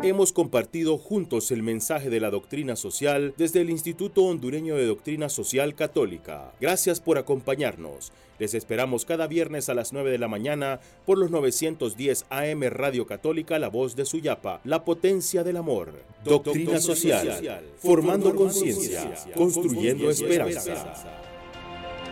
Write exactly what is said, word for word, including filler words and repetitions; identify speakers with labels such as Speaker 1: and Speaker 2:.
Speaker 1: Hemos compartido juntos el mensaje de la doctrina social desde el Instituto Hondureño de Doctrina Social Católica. Gracias por acompañarnos. Les esperamos cada viernes a las nueve de la mañana por los novecientos diez A M Radio Católica, La Voz de Suyapa, la potencia del amor. Doctrina social, formando conciencia, construyendo esperanza.